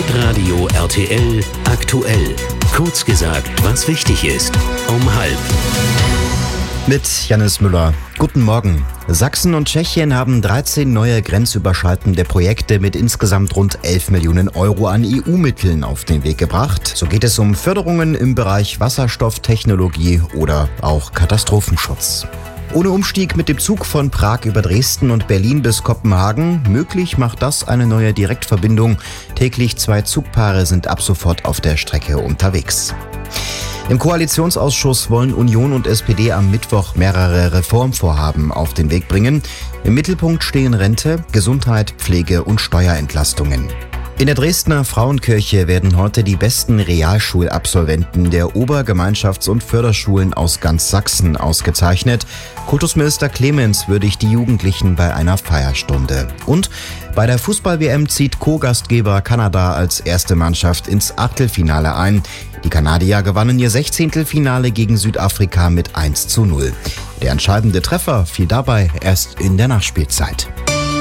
Hitradio RTL aktuell. Kurz gesagt, was wichtig ist. Um 12:30. Mit Jannis Müller. Guten Morgen. Sachsen und Tschechien haben 13 neue grenzüberschreitende Projekte mit insgesamt rund 11 Millionen Euro an EU-Mitteln auf den Weg gebracht. So geht es um Förderungen im Bereich Wasserstofftechnologie oder auch Katastrophenschutz. Ohne Umstieg mit dem Zug von Prag über Dresden und Berlin bis Kopenhagen. Möglich macht das eine neue Direktverbindung. Täglich 2 Zugpaare sind ab sofort auf der Strecke unterwegs. Im Koalitionsausschuss wollen Union und SPD am Mittwoch mehrere Reformvorhaben auf den Weg bringen. Im Mittelpunkt stehen Rente, Gesundheit, Pflege und Steuerentlastungen. In der Dresdner Frauenkirche werden heute die besten Realschulabsolventen der Ober-, Gemeinschafts- und Förderschulen aus ganz Sachsen ausgezeichnet. Kultusminister Clemens würdigt die Jugendlichen bei einer Feierstunde. Und bei der Fußball-WM zieht Co-Gastgeber Kanada als erste Mannschaft ins Achtelfinale ein. Die Kanadier gewannen ihr 16. Finale gegen Südafrika mit 1:0. Der entscheidende Treffer fiel dabei erst in der Nachspielzeit.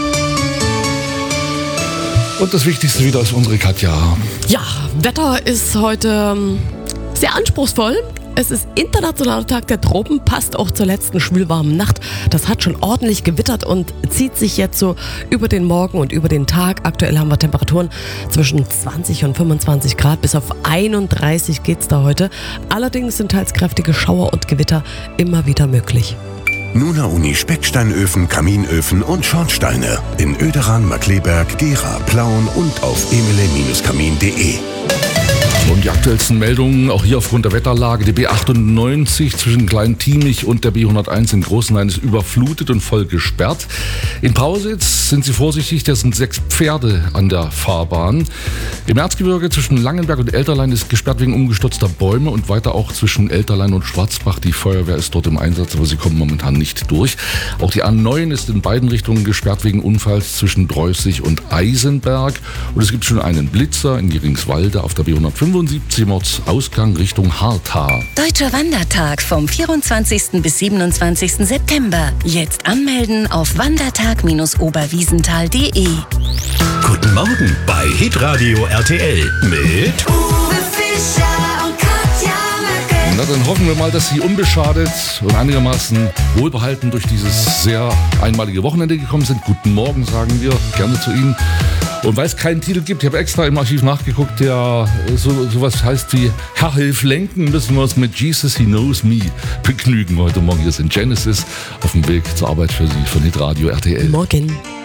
Und das Wichtigste wieder ist unsere Katja. Ja, Wetter ist heute sehr anspruchsvoll. Es ist Internationaler Tag der Tropen, passt auch zur letzten schwülwarmen Nacht. Das hat schon ordentlich gewittert und zieht sich jetzt so über den Morgen und über den Tag. Aktuell haben wir Temperaturen zwischen 20 und 25 Grad. Bis auf 31 geht's da heute. Allerdings sind teils kräftige Schauer und Gewitter immer wieder möglich. Nuna Uni Specksteinöfen, Kaminöfen und Schornsteine in Oederan, Markkleeberg, Gera, Plauen und auf emile-kamin.de. Und die aktuellsten Meldungen, auch hier aufgrund der Wetterlage, die B98 zwischen Klein-Tiemich und der B101 in Großenhain ist überflutet und voll gesperrt. In Pausitz sind Sie vorsichtig, da sind 6 Pferde an der Fahrbahn. Im Erzgebirge zwischen Langenberg und Elterlein ist gesperrt wegen umgestürzter Bäume und weiter auch zwischen Elterlein und Schwarzbach. Die Feuerwehr ist dort im Einsatz, aber sie kommen momentan nicht durch. Auch die A9 ist in beiden Richtungen gesperrt wegen Unfalls zwischen Dreußig und Eisenberg. Und es gibt schon einen Blitzer in Geringswalde auf der B175 Ausgang Richtung Hartha. Deutscher Wandertag vom 24. bis 27. September. Jetzt anmelden auf wandertag-oberwiesenthal.de. Guten Morgen bei Hitradio RTL mit Uwe Fischer und Katja Möcke. Na, dann hoffen wir mal, dass Sie unbeschadet und einigermaßen wohlbehalten durch dieses sehr einmalige Wochenende gekommen sind. Guten Morgen, sagen wir gerne zu Ihnen. Und weil es keinen Titel gibt, ich habe extra im Archiv nachgeguckt, der sowas heißt wie Herr hilf lenken, müssen wir uns mit Jesus He Knows Me begnügen. Heute Morgen hier sind Genesis auf dem Weg zur Arbeit für Sie von Hitradio RTL. Morgen.